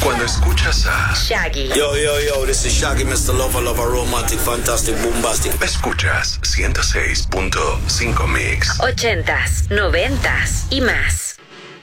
Cuando escuchas a Shaggy. Yo, this is Shaggy, Mr. Lover, romantic, fantastic, bombastic. escuchas 106.5 Mix. 80s, 90s y más.